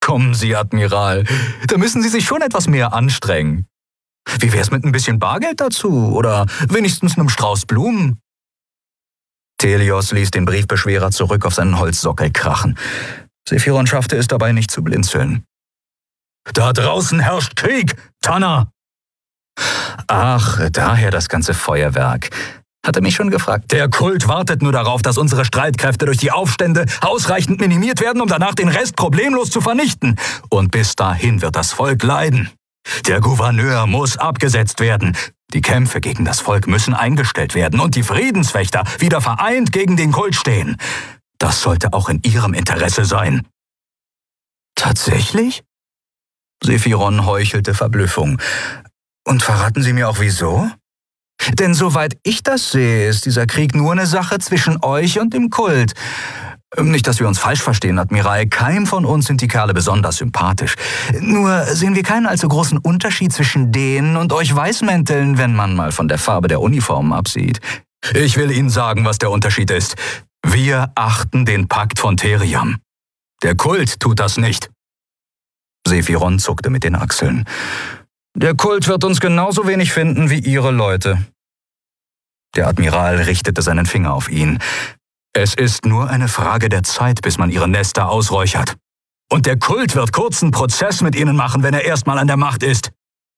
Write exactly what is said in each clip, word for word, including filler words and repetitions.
kommen Sie, Admiral. Da müssen Sie sich schon etwas mehr anstrengen. Wie wär's mit ein bisschen Bargeld dazu? Oder wenigstens einem Strauß Blumen? Teleos ließ den Briefbeschwerer zurück auf seinen Holzsockel krachen. Sephiron schaffte es dabei nicht zu blinzeln. »Da draußen herrscht Krieg, Tanner!« »Ach, daher das ganze Feuerwerk«, hatte mich schon gefragt. »Der Kult wartet nur darauf, dass unsere Streitkräfte durch die Aufstände ausreichend minimiert werden, um danach den Rest problemlos zu vernichten. Und bis dahin wird das Volk leiden. Der Gouverneur muss abgesetzt werden. Die Kämpfe gegen das Volk müssen eingestellt werden und die Friedenswächter wieder vereint gegen den Kult stehen. Das sollte auch in Ihrem Interesse sein.« »Tatsächlich?« Sephiron heuchelte Verblüffung. »Und verraten Sie mir auch wieso? Denn soweit ich das sehe, ist dieser Krieg nur eine Sache zwischen euch und dem Kult. Nicht, dass wir uns falsch verstehen, Admiral, keinem von uns sind die Kerle besonders sympathisch. Nur sehen wir keinen allzu großen Unterschied zwischen denen und euch Weißmänteln, wenn man mal von der Farbe der Uniformen absieht. Ich will Ihnen sagen, was der Unterschied ist. Wir achten den Pakt von Theriam. Der Kult tut das nicht.« Sephiron zuckte mit den Achseln. »Der Kult wird uns genauso wenig finden wie Ihre Leute.« Der Admiral richtete seinen Finger auf ihn. »Es ist nur eine Frage der Zeit, bis man ihre Nester ausräuchert. Und der Kult wird kurzen Prozess mit ihnen machen, wenn er erstmal an der Macht ist.«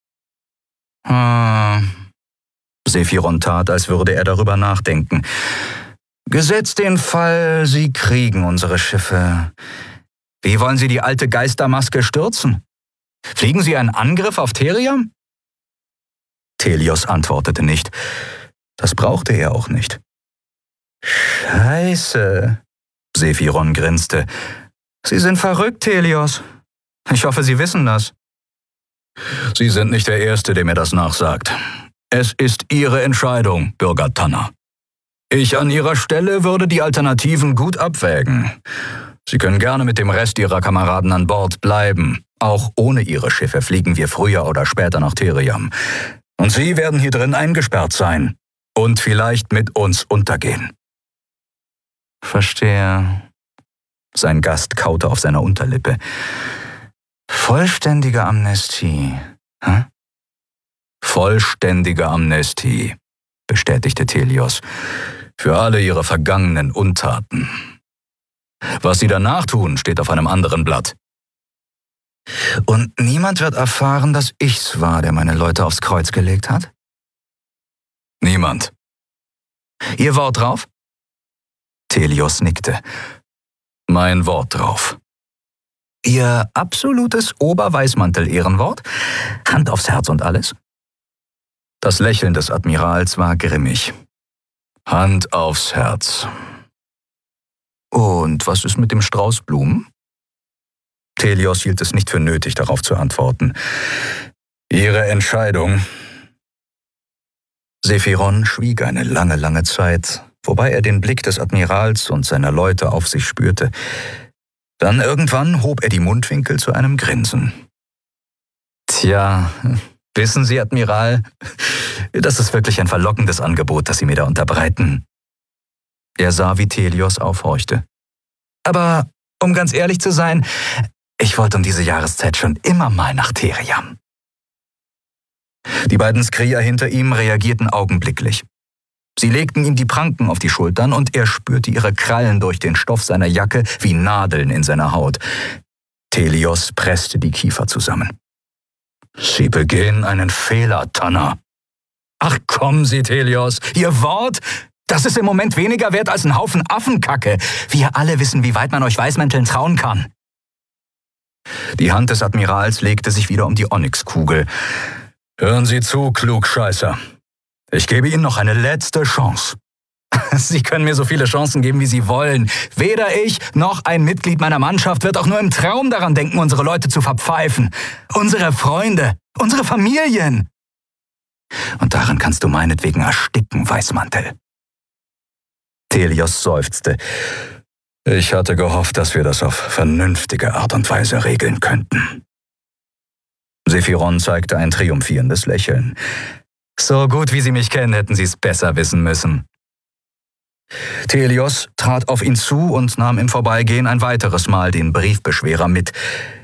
Hm. Sephiron tat, als würde er darüber nachdenken. »Gesetzt den Fall, Sie kriegen unsere Schiffe. Wie wollen Sie die alte Geistermaske stürzen? Fliegen Sie einen Angriff auf Theriam?« Teleos antwortete nicht. Das brauchte er auch nicht. »Scheiße«, Sephiron grinste. »Sie sind verrückt, Teleos. Ich hoffe, Sie wissen das.« »Sie sind nicht der Erste, der mir das nachsagt. Es ist Ihre Entscheidung, Bürger Tanner. Ich an Ihrer Stelle würde die Alternativen gut abwägen. Sie können gerne mit dem Rest Ihrer Kameraden an Bord bleiben. Auch ohne Ihre Schiffe fliegen wir früher oder später nach Theriam. Und Sie werden hier drin eingesperrt sein und vielleicht mit uns untergehen.« »Verstehe.« Sein Gast kaute auf seiner Unterlippe. »Vollständige Amnestie, hä?« »Vollständige Amnestie«, bestätigte Teleos, »für alle ihre vergangenen Untaten. Was sie danach tun, steht auf einem anderen Blatt.« »Und niemand wird erfahren, dass ich's war, der meine Leute aufs Kreuz gelegt hat?« »Niemand.« »Ihr Wort drauf?« Teleos nickte. »Mein Wort drauf.« »Ihr absolutes Oberweißmantel-Ehrenwort? Hand aufs Herz und alles?« Das Lächeln des Admirals war grimmig. »Hand aufs Herz.« »Und was ist mit dem Strauß Blumen?« Teleos hielt es nicht für nötig, darauf zu antworten. »Ihre Entscheidung.« Sephiron schwieg eine lange, lange Zeit, wobei er den Blick des Admirals und seiner Leute auf sich spürte. Dann irgendwann hob er die Mundwinkel zu einem Grinsen. »Tja, wissen Sie, Admiral, das ist wirklich ein verlockendes Angebot, das Sie mir da unterbreiten.« Er sah, wie Teleos aufhorchte. »Aber um ganz ehrlich zu sein, ich wollte um diese Jahreszeit schon immer mal nach Theriam.« Die beiden Skrier hinter ihm reagierten augenblicklich. Sie legten ihm die Pranken auf die Schultern und er spürte ihre Krallen durch den Stoff seiner Jacke wie Nadeln in seiner Haut. Teleos presste die Kiefer zusammen. »Sie begehen einen Fehler, Tanner.« »Ach kommen Sie, Teleos, Ihr Wort? Das ist im Moment weniger wert als ein Haufen Affenkacke. Wir alle wissen, wie weit man euch Weißmänteln trauen kann.« Die Hand des Admirals legte sich wieder um die Onyxkugel. »Hören Sie zu, Klugscheißer. Ich gebe Ihnen noch eine letzte Chance. Sie können mir so viele Chancen geben, wie Sie wollen. Weder ich noch ein Mitglied meiner Mannschaft wird auch nur im Traum daran denken, unsere Leute zu verpfeifen. Unsere Freunde, unsere Familien. Und daran kannst du meinetwegen ersticken, Weißmantel.« Teleos seufzte. »Ich hatte gehofft, dass wir das auf vernünftige Art und Weise regeln könnten.« Sephiron zeigte ein triumphierendes Lächeln. »So gut wie Sie mich kennen, hätten Sie es besser wissen müssen.« Teleos trat auf ihn zu und nahm im Vorbeigehen ein weiteres Mal den Briefbeschwerer mit.